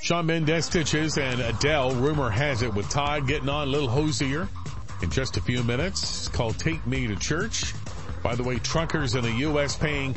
Shawn Mendes stitches and Adele, rumor has it, with Todd getting on a little hosier in just a few minutes. It's called Take Me to Church. By the way, truckers in the U.S. paying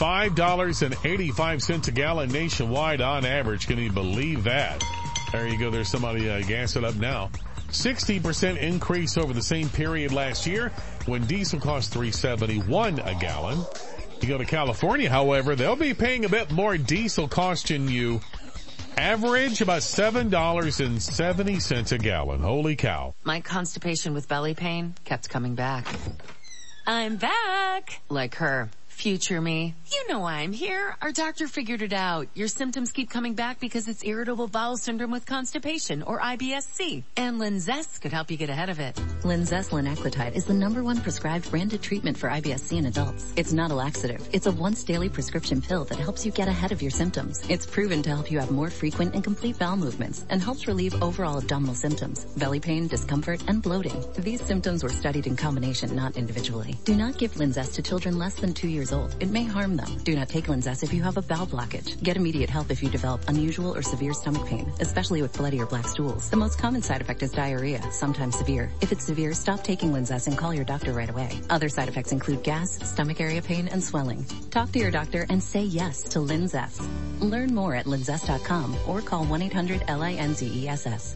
$5.85 a gallon nationwide on average. Can you believe that? There you go. There's somebody gassing up now. 60% increase over the same period last year when diesel cost $3.71 a gallon. You go to California, however, they'll be paying a bit more diesel costing you average about $7.70 a gallon. Holy cow. My constipation with belly pain kept coming back. I'm back. Like her. Future me. You know why I'm here. Our doctor figured it out. Your symptoms keep coming back because it's irritable bowel syndrome with constipation, or IBS-C. And Linzess could help you get ahead of it. Linzess linaclotide is the #1 prescribed branded treatment for IBS-C in adults. It's not a laxative. It's a once daily prescription pill that helps you get ahead of your symptoms. It's proven to help you have more frequent and complete bowel movements and helps relieve overall abdominal symptoms, belly pain, discomfort, and bloating. These symptoms were studied in combination, not individually. Do not give Linzess to children less than 2 years old. It may harm them. Do not take Linzess if you have a bowel blockage. Get immediate help if you develop unusual or severe stomach pain, especially with bloody or black stools. The most common side effect is diarrhea, sometimes severe. If it's severe, stop taking Linzess and call your doctor right away. Other side effects include gas, stomach area pain, and swelling. Talk to your doctor and say yes to Linzess. Learn more at linzess.com or call 1-800-LINZESS.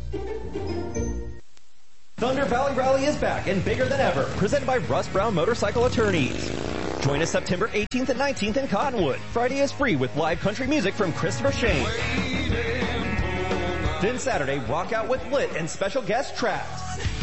Thunder Valley Rally is back and bigger than ever, presented by Russ Brown Motorcycle Attorneys. Join us September 18th and 19th in Cottonwood. Friday is free with live country music from Christopher Shane. Then Saturday, rock out with Lit and special guest Traps.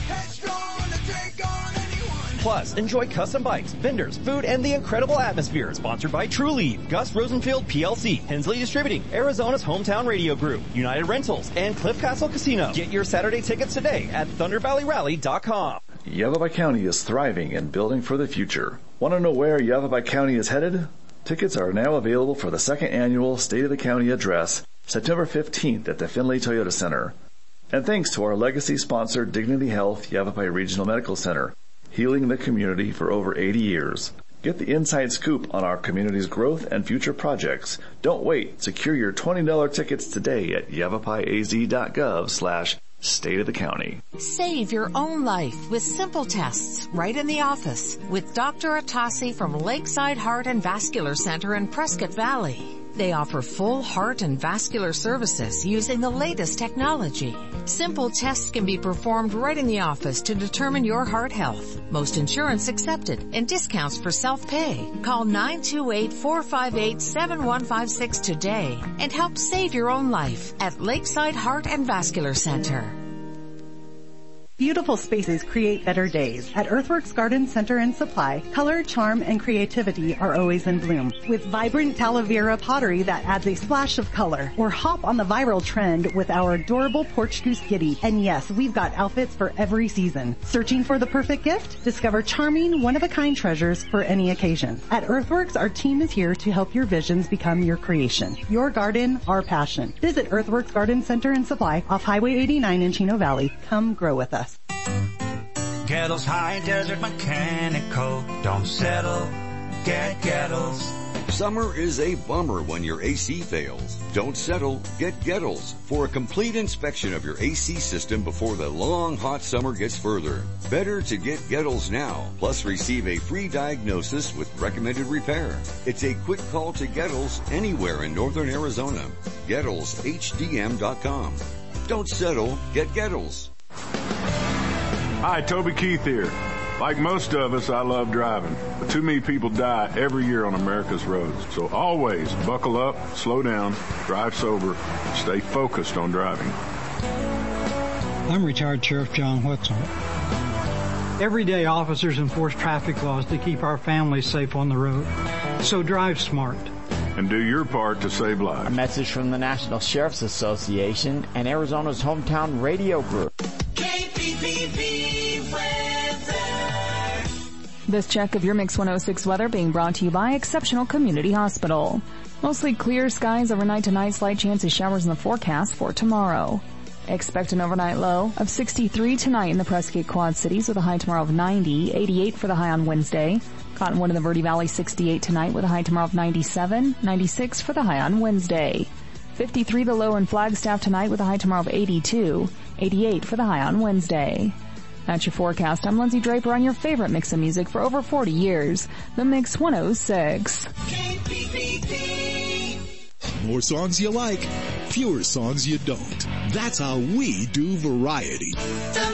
Plus, enjoy custom bikes, vendors, food, and the incredible atmosphere. Sponsored by True Lead, Gus Rosenfield PLC, Hensley Distributing, Arizona's Hometown Radio Group, United Rentals, and Cliff Castle Casino. Get your Saturday tickets today at ThunderValleyRally.com. Yavapai County is thriving and building for the future. Want to know where Yavapai County is headed? Tickets are now available for the second annual State of the County Address, September 15th at the Finley Toyota Center. And thanks to our legacy sponsor, Dignity Health Yavapai Regional Medical Center, healing the community for over 80 years. Get the inside scoop on our community's growth and future projects. Don't wait. Secure your $20 tickets today at yavapaiaz.gov/State of the County. Save your own life with simple tests right in the office with Dr. Atasi from Lakeside Heart and Vascular Center in Prescott Valley. They offer full heart and vascular services using the latest technology. Simple tests can be performed right in the office to determine your heart health. Most insurance accepted and discounts for self-pay. Call 928-458-7156 today and help save your own life at Lakeside Heart and Vascular Center. Beautiful spaces create better days. At Earthworks Garden Center and Supply, color, charm, and creativity are always in bloom. With vibrant Talavera pottery that adds a splash of color. Or hop on the viral trend with our adorable porch goose kitty. And yes, we've got outfits for every season. Searching for the perfect gift? Discover charming, one-of-a-kind treasures for any occasion. At Earthworks, our team is here to help your visions become your creation. Your garden, our passion. Visit Earthworks Garden Center and Supply off Highway 89 in Chino Valley. Come grow with us. Kettles High Desert Mechanical. Don't settle, get Kettles. Summer is a bummer when your AC fails. Don't settle, get Gettles for a complete inspection of your AC system before the long hot summer gets further. Better to get Gettles now, plus receive a free diagnosis with recommended repair. It's a quick call to Gettles anywhere in northern Arizona. GettlesHDM.com. Don't settle, get Gettles. Hi, Toby Keith here. Like most of us, I love driving, but too many people die every year on America's roads. So always buckle up, slow down, drive sober, and stay focused on driving. I'm retired Sheriff John Wetzel. Every day, officers enforce traffic laws to keep our families safe on the road. So drive smart. And do your part to save lives. A message from the National Sheriff's Association and Arizona's Hometown Radio Group. KPPV weather. This check of your Mix 106 weather being brought to you by Exceptional Community Hospital. Mostly clear skies overnight tonight, slight chance of showers in the forecast for tomorrow. Expect an overnight low of 63 tonight in the Prescott Quad Cities with a high tomorrow of 90, 88 for the high on Wednesday. Cottonwood in the Verde Valley 68 tonight with a high tomorrow of 97, 96 for the high on Wednesday. 53 the low in Flagstaff tonight with a high tomorrow of 82. 88 for the high on Wednesday. That's your forecast. I'm Lindsay Draper on your favorite mix of music for over 40 years. The Mix 106. More songs you like, fewer songs you don't. That's how we do variety.